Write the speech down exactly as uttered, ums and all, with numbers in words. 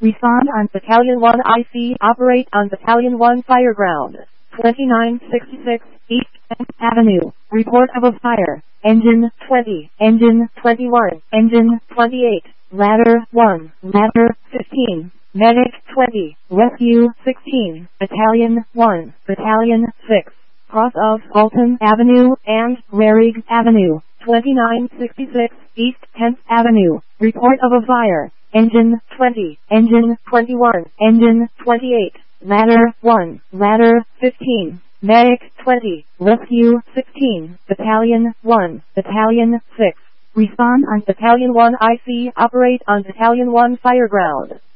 Respond on Battalion one I C. Operate on Battalion one Fireground. twenty-nine sixty-six East tenth Avenue. Report of a fire. Engine twenty. Engine twenty-one. Engine twenty-eight. Ladder one. Ladder fifteen. Medic twenty. Rescue sixteen. Battalion one. Battalion six. Cross of Fulton Avenue and Rarig Avenue. twenty-nine sixty-six East tenth Avenue. Report of a fire. Engine twenty. Engine twenty-one. Engine twenty-eight. Ladder one. Ladder fifteen. Medic twenty. Rescue sixteen. Battalion one. Battalion six. Respond on Battalion one I C. Operate on Battalion one Fireground.